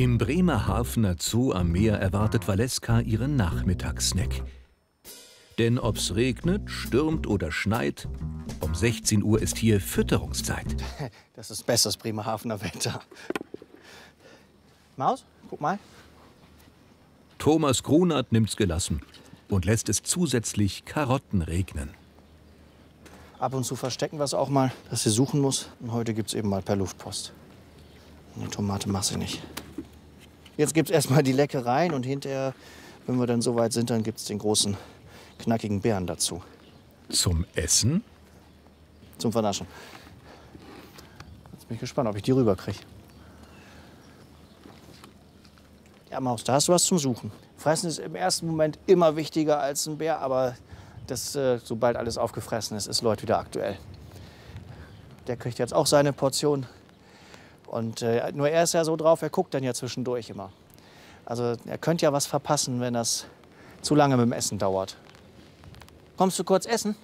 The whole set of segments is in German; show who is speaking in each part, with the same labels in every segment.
Speaker 1: Im Bremerhavener Zoo am Meer erwartet Valeska ihren Nachmittagssnack. Denn ob's regnet, stürmt oder schneit, um 16 Uhr ist hier Fütterungszeit.
Speaker 2: Das ist bestes Bremerhavener Wetter. Maus, guck mal.
Speaker 1: Thomas Grunert nimmt's gelassen und lässt es zusätzlich Karotten regnen.
Speaker 2: Ab und zu verstecken wir es auch mal, dass sie suchen muss. Und heute gibt's eben mal per Luftpost. Eine Tomate mach sie nicht. Jetzt gibt's erstmal die Leckereien und hinterher, wenn wir dann soweit sind, dann gibt's den großen, knackigen Bären dazu.
Speaker 1: Zum Essen?
Speaker 2: Zum Vernaschen. Jetzt bin ich gespannt, ob ich die rüberkriege. Ja, Maus, da hast du was zum Suchen. Fressen ist im ersten Moment immer wichtiger als ein Bär, aber das, sobald alles aufgefressen ist, ist Lloyd wieder aktuell. Der kriegt jetzt auch seine Portion. Und nur er ist ja so drauf, er guckt dann ja zwischendurch immer. Also er könnte ja was verpassen, wenn das zu lange mit dem Essen dauert. Kommst du kurz essen?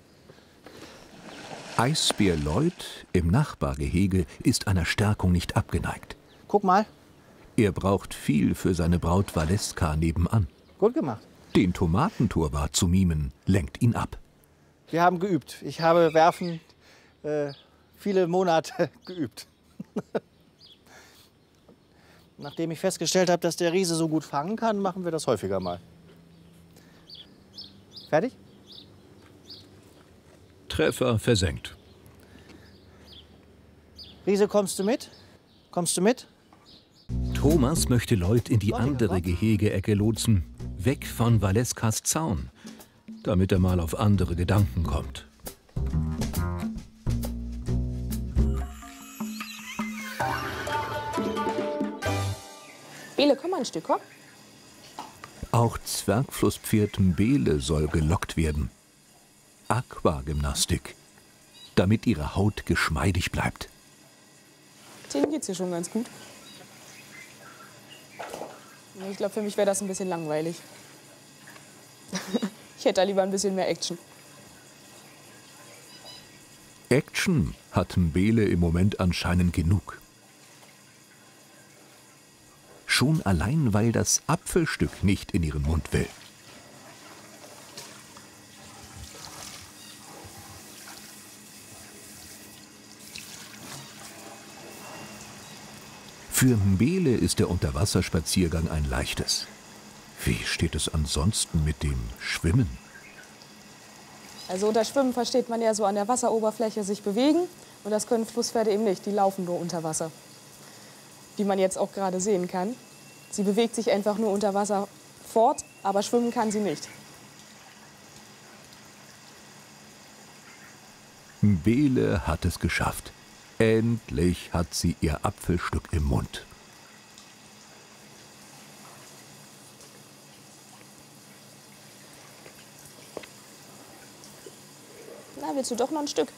Speaker 1: Eisbär Lloyd im Nachbargehege ist einer Stärkung nicht abgeneigt.
Speaker 2: Guck mal.
Speaker 1: Er braucht viel für seine Braut Valeska nebenan.
Speaker 2: Gut gemacht.
Speaker 1: Den Tomatentorwart zu mimen, lenkt ihn ab.
Speaker 2: Wir haben geübt. Ich habe Werfen viele Monate geübt. Nachdem ich festgestellt habe, dass der Riese so gut fangen kann, machen wir das häufiger mal. Fertig?
Speaker 1: Treffer versenkt.
Speaker 2: Riese, kommst du mit? Kommst du mit?
Speaker 1: Thomas möchte Lloyd in die andere Gehegeecke lotsen, weg von Valeskas Zaun, damit er mal auf andere Gedanken kommt.
Speaker 3: Bele, komm mal ein Stück, komm.
Speaker 1: Auch Zwergflusspferd Mbele soll gelockt werden. Aquagymnastik, damit ihre Haut geschmeidig bleibt.
Speaker 3: Denen geht's hier schon ganz gut. Ich glaube, für mich wäre das ein bisschen langweilig. Ich hätte da lieber ein bisschen mehr Action.
Speaker 1: Action hat Mbele im Moment anscheinend genug. Schon allein, weil das Apfelstück nicht in ihren Mund will. Für Mbele ist der Unterwasserspaziergang ein leichtes. Wie steht es ansonsten mit dem Schwimmen?
Speaker 3: Also unter Schwimmen versteht man ja so an der Wasseroberfläche sich bewegen. Und das können Flusspferde eben nicht, die laufen nur unter Wasser. Wie man jetzt auch gerade sehen kann. Sie bewegt sich einfach nur unter Wasser fort, aber schwimmen kann sie nicht.
Speaker 1: Mbele hat es geschafft. Endlich hat sie ihr Apfelstück im Mund.
Speaker 3: Na, willst du doch noch ein Stück?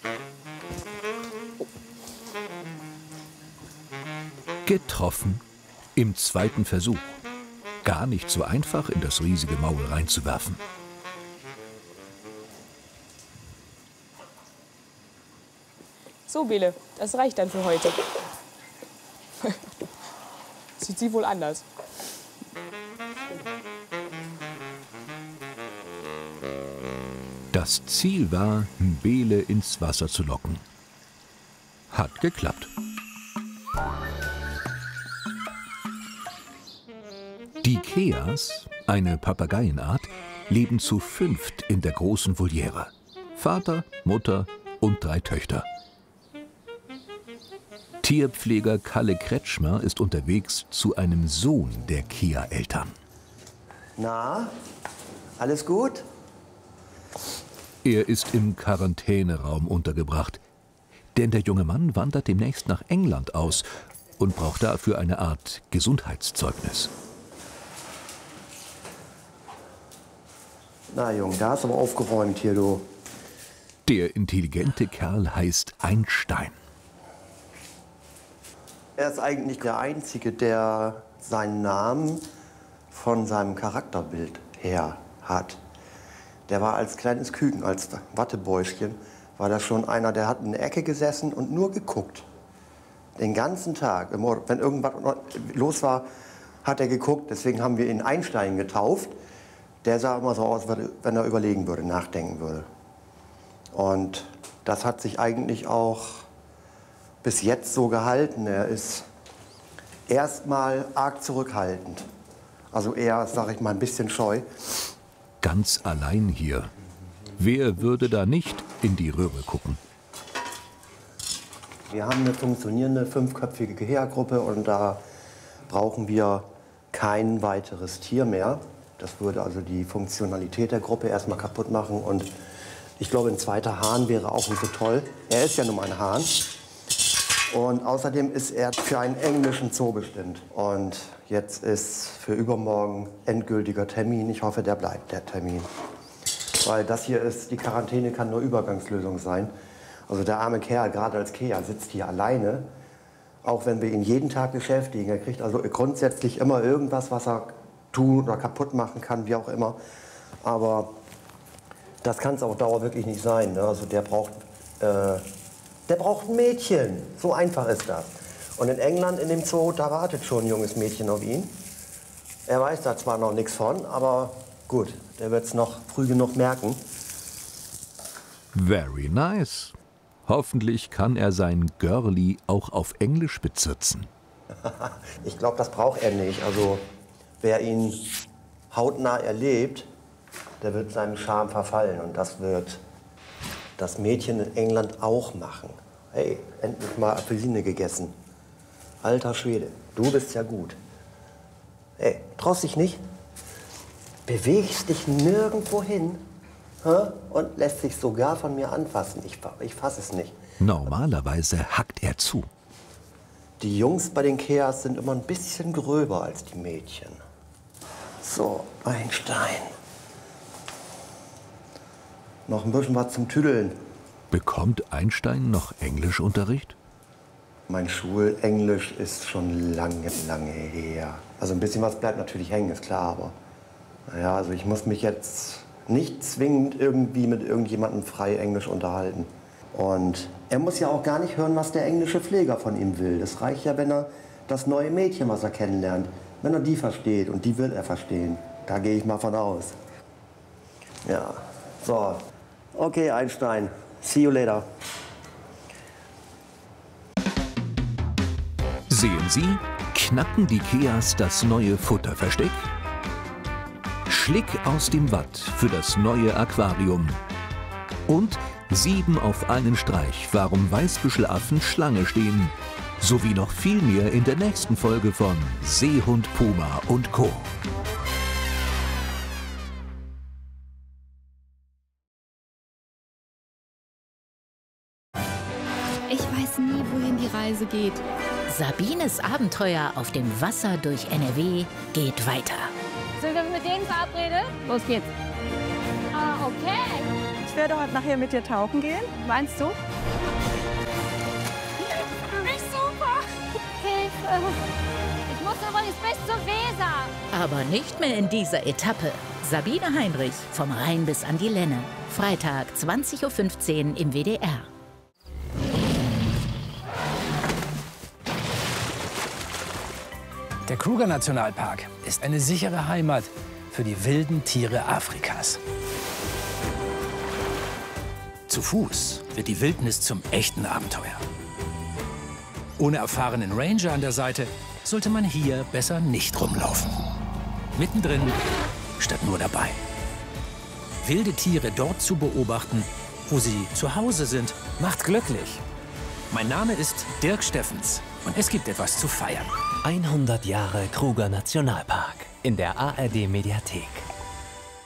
Speaker 1: Getroffen. Im zweiten Versuch. Gar nicht so einfach, in das riesige Maul reinzuwerfen.
Speaker 3: So, Bele, das reicht dann für heute. Sieht sie wohl anders.
Speaker 1: Das Ziel war, Mbele ins Wasser zu locken. Hat geklappt. Die Keas, eine Papageienart, leben zu fünft in der großen Voliere. Vater, Mutter und 3 Töchter. Tierpfleger Kalle Kretschmer ist unterwegs zu einem Sohn der Kea-Eltern.
Speaker 4: Na, alles gut?
Speaker 1: Er ist im Quarantäneraum untergebracht. Denn der junge Mann wandert demnächst nach England aus und braucht dafür eine Art Gesundheitszeugnis.
Speaker 4: Na Junge, da hast du aber aufgeräumt hier, du.
Speaker 1: Der intelligente Kerl heißt Einstein.
Speaker 4: Er ist eigentlich der Einzige, der seinen Namen von seinem Charakterbild her hat. Der war als kleines Küken, als Wattebäuschen, war da schon einer, der hat in der Ecke gesessen und nur geguckt. Den ganzen Tag, wenn irgendwas los war, hat er geguckt. Deswegen haben wir ihn Einstein getauft. Der sah immer so aus, wenn er überlegen würde, nachdenken würde. Und das hat sich eigentlich auch bis jetzt so gehalten. Er ist erstmal arg zurückhaltend. Also eher, sag ich mal, ein bisschen scheu.
Speaker 1: Ganz allein hier. Wer würde da nicht in die Röhre gucken?
Speaker 4: Wir haben eine funktionierende 5-köpfige Gehege-Gruppe und da brauchen wir kein weiteres Tier mehr. Das würde also die Funktionalität der Gruppe erstmal kaputt machen. Und ich glaube, ein zweiter Hahn wäre auch nicht so toll. Er ist ja nun mal ein Hahn. Und außerdem ist er für einen englischen Zoo bestimmt. Und jetzt ist für übermorgen endgültiger Termin. Ich hoffe, der bleibt, der Termin. Weil das hier ist, die Quarantäne kann nur Übergangslösung sein. Also der arme Kerl, gerade als Kea, sitzt hier alleine. Auch wenn wir ihn jeden Tag beschäftigen. Er kriegt also grundsätzlich immer irgendwas, was er tun oder kaputt machen kann, wie auch immer. Aber das kann es auf Dauer wirklich nicht sein. Ne? Also der braucht ein Mädchen. So einfach ist das. Und in England, in dem Zoo, da wartet schon ein junges Mädchen auf ihn. Er weiß da zwar noch nichts von, aber gut, der wird es noch früh genug merken.
Speaker 1: Very nice. Hoffentlich kann er sein Girlie auch auf Englisch bezirzen.
Speaker 4: Ich glaube, das braucht er nicht. Also wer ihn hautnah erlebt, der wird seinem Charme verfallen. Und das wird das Mädchen in England auch machen. Hey, endlich mal Apfelsine gegessen. Alter Schwede, du bist ja gut. Hey, traust dich nicht? Bewegst dich nirgendwo hin, hä? Und lässt sich sogar von mir anfassen. Ich fasse es nicht.
Speaker 1: Normalerweise hackt er zu.
Speaker 4: Die Jungs bei den Keas sind immer ein bisschen gröber als die Mädchen. So, Einstein. Noch ein bisschen was zum Tüdeln.
Speaker 1: Bekommt Einstein noch Englischunterricht?
Speaker 4: Mein Schulenglisch ist schon lange, lange her. Also ein bisschen was bleibt natürlich hängen, ist klar, aber naja, also ich muss mich jetzt nicht zwingend irgendwie mit irgendjemandem frei Englisch unterhalten. Und er muss ja auch gar nicht hören, was der englische Pfleger von ihm will. Das reicht ja, wenn er das neue Mädchen, was er kennenlernt, wenn er die versteht, und die wird er verstehen. Da gehe ich mal von aus. Ja, so. Okay, Einstein. See you later.
Speaker 1: Sehen Sie, knacken die Keas das neue Futterversteck? Schlick aus dem Watt für das neue Aquarium. Und 7 auf einen Streich, warum Weißbüschelaffen Schlange stehen. Sowie noch viel mehr in der nächsten Folge von Seehund Puma und Co.
Speaker 5: Ich weiß nie, wohin die Reise geht.
Speaker 6: Sabines Abenteuer auf dem Wasser durch NRW geht weiter.
Speaker 7: Sind wir mit denen verabredet? Los geht's. Ah, okay.
Speaker 8: Ich werde heute nachher mit dir tauchen gehen.
Speaker 7: Meinst du? Nicht super. Hilfe. Ich muss übrigens bis zur Weser.
Speaker 6: Aber nicht mehr in dieser Etappe. Sabine Heinrich, vom Rhein bis an die Lenne. Freitag, 20:15 Uhr im WDR.
Speaker 9: Der Kruger-Nationalpark ist eine sichere Heimat für die wilden Tiere Afrikas. Zu Fuß wird die Wildnis zum echten Abenteuer. Ohne erfahrenen Ranger an der Seite sollte man hier besser nicht rumlaufen. Mittendrin statt nur dabei. Wilde Tiere dort zu beobachten, wo sie zu Hause sind, macht glücklich. Mein Name ist Dirk Steffens und es gibt etwas zu feiern.
Speaker 10: 100 Jahre Kruger Nationalpark in der ARD Mediathek.